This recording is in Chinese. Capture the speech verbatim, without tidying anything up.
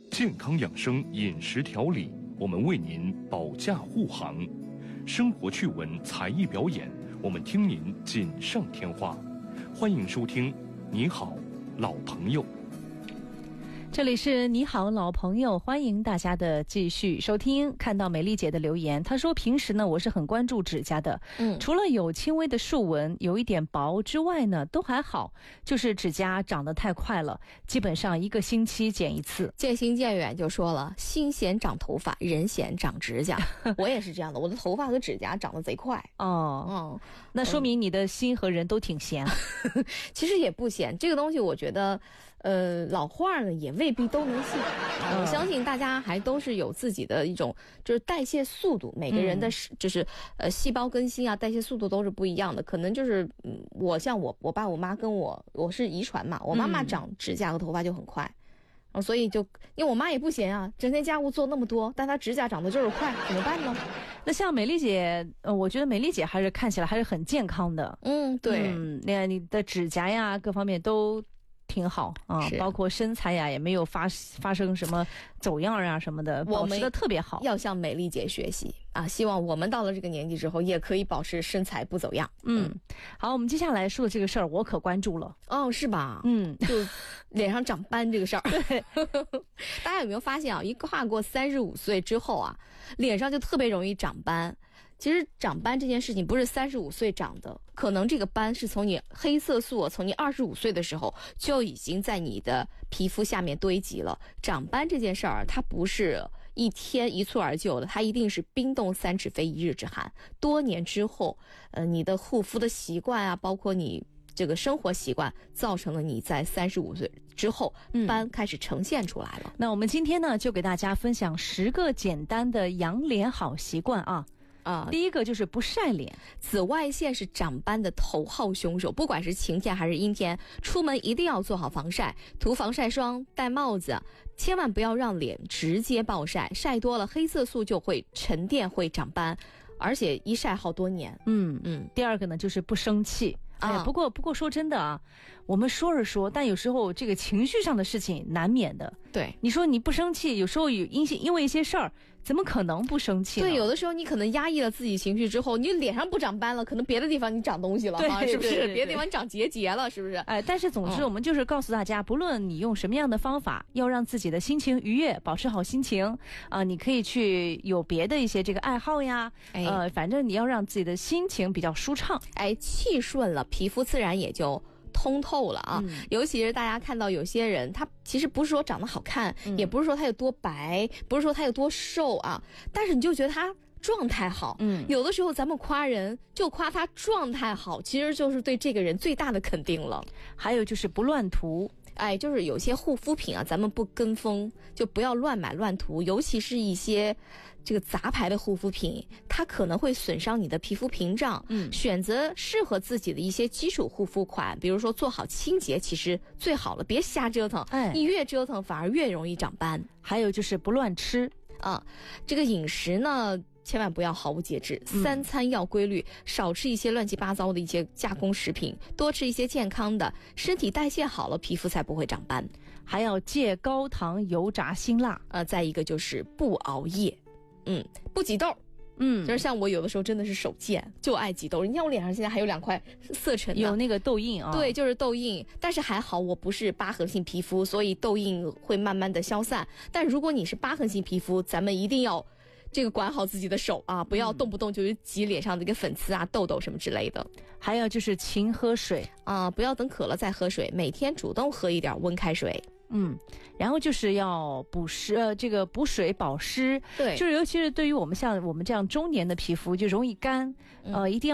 健康养生饮食调理，我们为您保驾护航；生活趣闻才艺表演，我们听您锦上添花。欢迎收听《你好，老朋友》。 这里是你好老朋友，欢迎大家的继续收听。看到美丽姐的留言，她说平时呢我是很关注指甲的，嗯，除了有轻微的竖纹有一点薄之外呢都还好，就是指甲长得太快了，基本上一个星期剪一次。 渐行渐远就说了，心嫌长头发，人嫌长指甲。我也是这样的，我的头发和指甲长得贼快。 哦，嗯，那说明你的心和人都挺闲。 其实也不闲，这个东西我觉得呃，老话呢也未必都能信、嗯、我相信大家还都是有自己的一种就是代谢速度，每个人的、嗯、就是呃细胞更新啊，代谢速度都是不一样的。可能就是嗯，我像我我爸我妈跟我我是遗传嘛，我妈妈长指甲和头发就很快、嗯、所以就因为我妈也不闲啊，整天家务做那么多，但她指甲长得就是快，怎么办呢？ 那像美丽姐，呃，我觉得美丽姐还是看起来还是很健康的。 嗯，对， 嗯，那你的指甲呀，各方面都挺好啊，包括身材呀，也没有发发生什么走样啊什么的，保持的特别好。 要向美丽姐学习啊！希望我们到了这个年纪之后，也可以保持身材不走样。 嗯，嗯好，我们接下来说的这个事儿，我可关注了。 哦，是吧？ 嗯， 就脸上长斑这个事儿。对，大家有没有发现啊？一跨过三十五岁之后啊，脸上就特别容易长斑。其实长斑这件事情不是三十五岁长的，可能这个斑是从你黑色素从你二十五岁的时候就已经在你的皮肤下面堆积了。长斑这件事儿，它不是一天一蹴而就的，它一定是冰冻三尺非一日之寒。多年之后，呃，你的护肤的习惯啊，包括你这个生活习惯，造成了你在三十五岁之后斑开始呈现出来了、嗯、 那我们今天呢就给大家分享十个简单的养脸好习惯啊。 啊、 第一个就是不晒脸。 紫外线是长斑的头号凶手，不管是晴天还是阴天，出门一定要做好防晒，涂防晒霜，戴帽子，千万不要让脸直接暴晒，晒多了黑色素就会沉淀，会长斑，而且一晒好多年。 嗯嗯。第二个呢就是不生气。哎呀，不过不过说真的啊，我们说是说，但有时候这个情绪上的事情难免的。 对， 你说你不生气，有时候有因因为一些事儿，怎么可能不生气呢？ 对，有的时候你可能压抑了自己情绪之后，你脸上不长斑了，可能别的地方你长东西了， 对， 是不是？ 对对对， 别的地方你长结节了，是不是？ 哎，但是总之我们就是告诉大家，嗯、不论你用什么样的方法，要让自己的心情愉悦，保持好心情啊、呃，你可以去有别的一些这个爱好呀，哎、呃，反正你要让自己的心情比较舒畅， 哎，气顺了，皮肤自然也就通透了啊、嗯、尤其是大家看到有些人，他其实不是说长得好看、嗯、也不是说他有多白，不是说他有多瘦啊，但是你就觉得他状态好。嗯，有的时候咱们夸人就夸他状态好，其实就是对这个人最大的肯定了。 还有就是不乱涂。 哎，就是有些护肤品啊，咱们不跟风，就不要乱买乱涂，尤其是一些这个杂牌的护肤品，它可能会损伤你的皮肤屏障。嗯，选择适合自己的一些基础护肤款，比如说做好清洁，其实最好了，别瞎折腾。哎，你越折腾反而越容易长斑。 还有就是不乱吃啊，这个饮食呢，千万不要毫无节制，三餐要规律、嗯、少吃一些乱七八糟的一些加工食品，多吃一些健康的，身体代谢好了，皮肤才不会长斑。 还要戒高糖油炸辛辣。 呃，再一个就是不熬夜，嗯，不挤痘。嗯，就是像我有的时候真的是手贱，就爱挤痘。你看我脸上现在还有两块色沉的， 有那个痘印啊。 对，就是痘印，但是还好我不是疤痕性皮肤，所以痘印会慢慢的消散。但如果你是疤痕性皮肤，咱们一定要这个管好自己的手啊，不要动不动就挤脸上的一个粉刺啊、痘痘什么之类的。 还有就是勤喝水啊，不要等渴了再喝水，每天主动喝一点温开水。 嗯，然后就是要补湿，呃，这个补水保湿。 对， 就是尤其是对于我们像我们这样中年的皮肤就容易干，呃，一定要